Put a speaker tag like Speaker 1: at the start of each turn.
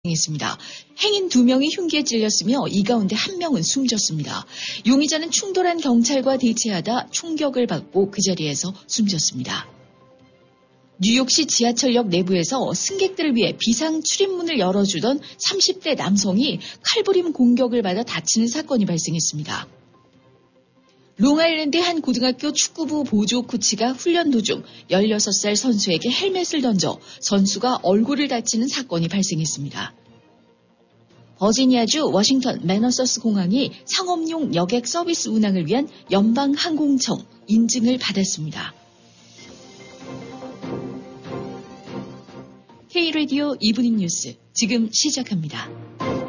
Speaker 1: 했습니다. 행인 2명이 흉기에 찔렸으며 이 가운데 1명은 숨졌습니다. 용의자는 충돌한 경찰과 대치하다 총격을 받고 그 자리에서 숨졌습니다. 뉴욕시 지하철역 내부에서 승객들을 위해 비상 출입문을 열어주던 30대 남성이 칼부림 공격을 받아 다치는 사건이 발생했습니다. 롱아일랜드의 한 고등학교 축구부 보조 코치가 훈련 도중 16살 선수에게 헬멧을 던져 선수가 얼굴을 다치는 사건이 발생했습니다. 버지니아주 워싱턴 매너서스 공항이 상업용 여객 서비스 운항을 위한 연방항공청 인증을 받았습니다. K-라디오 이브닝 뉴스 지금 시작합니다.